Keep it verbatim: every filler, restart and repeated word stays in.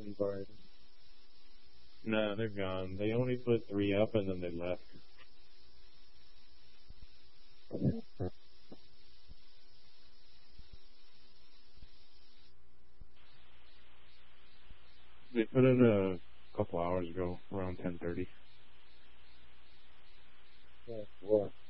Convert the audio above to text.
Invited. No, they're gone. They only put three up and then they left. They put in a couple hours ago, around ten thirty. Yeah, what?